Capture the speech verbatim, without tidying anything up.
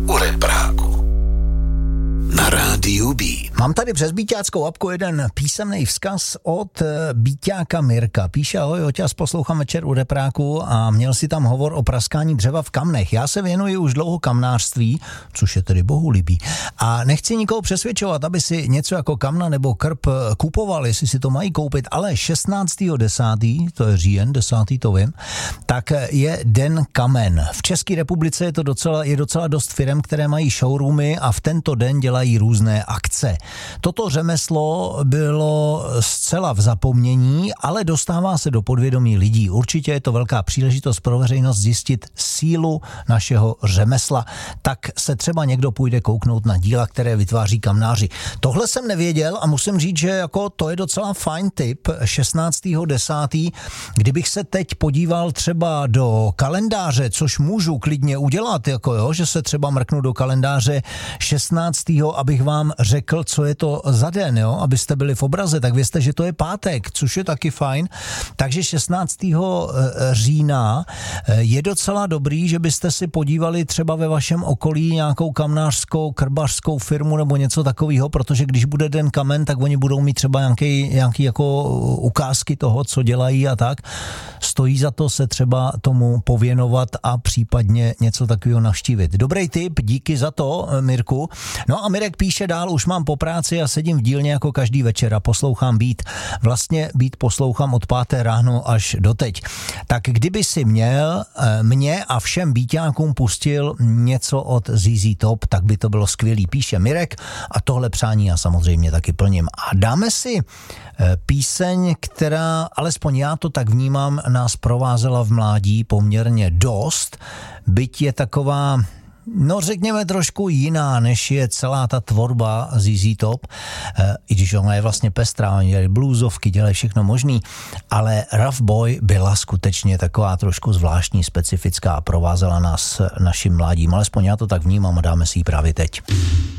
u repráku na rádiu B. Mám tady přes Bíťáckou apku jeden písemný vzkaz od Bíťáka Mirka. Píše: ahoj, oťas, poslouchám večer u repráku a měl si tam hovor o praskání dřeva v kamnech. Já se věnuji už dlouho kamnářství, což je tedy bohulibý. A nechci nikoho přesvědčovat, aby si něco jako kamna nebo krb kupoval, jestli si to mají koupit, ale šestnáctého desátého, to je říjen, desátý to vím, tak je Den kamen. V České republice je to docela, je docela dost firem, které mají showroomy a v tento den dělají různé akce. Toto řemeslo bylo zcela v zapomnění, ale dostává se do podvědomí lidí. Určitě je to velká příležitost pro veřejnost zjistit sílu našeho řemesla. Tak se třeba někdo půjde kouknout na díla, které vytváří kamnáři. Tohle jsem nevěděl a musím říct, že jako to je docela fajn tip. šestnáctého desátého Kdybych se teď podíval třeba do kalendáře, což můžu klidně udělat, jako jo, že se třeba mrknu do kalendáře šestnáctého abych vám řekl, co je to za den, jo, abyste byli v obraze, tak vězte, že to je pátek, což je taky fajn. Takže šestnáctého října je docela dobrý, že byste si podívali třeba ve vašem okolí nějakou kamnářskou, krbařskou firmu nebo něco takového, protože když bude Den kamen, tak oni budou mít třeba nějaký, nějaký jako ukázky toho, co dělají a tak. Stojí za to se třeba tomu pověnovat a případně něco takového navštívit. Dobrý tip, díky za to, Mirku. No a Mirek píše dál: už mám po práci a sedím v dílně jako každý večer a poslouchám Beat. Vlastně Beat poslouchám od páté ráno až doteď. Tak kdyby si měl mě a všem Beatákům pustil něco od Z Z Top, tak by to bylo skvělý, píše Mirek, a tohle přání já samozřejmě taky plním. A dáme si píseň, která, alespoň já to tak vnímám, nás provázela v mládí poměrně dost, byť je taková, no řekněme trošku jiná, než je celá ta tvorba Z Z Top, e, i když ona je vlastně pestrá, oni dělají bluesovky, dělají všechno možný, ale Rough Boy byla skutečně taková trošku zvláštní, specifická a provázela nás naším mládím, alespoň já to tak vnímám a dáme si ji právě teď.